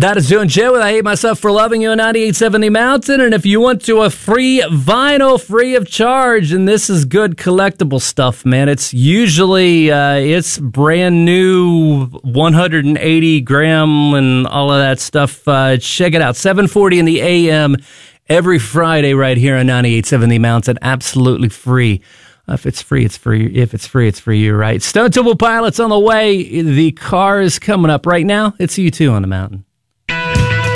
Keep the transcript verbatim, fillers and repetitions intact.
That is doing Joe with I Hate Myself for Loving You on ninety-eight seventy Mountain. And if you want to a free vinyl free of charge, and this is good collectible stuff, man. It's usually, uh, it's brand new one hundred eighty gram and all of that stuff. Uh, check it out. seven forty in the A M every Friday right here on ninety-eight seventy Mountain. Absolutely free. Uh, if it's free, it's free. If it's free, it's for you, right? Stone Temple Pilots on the way. The car is coming up right now. It's U two on the mountain.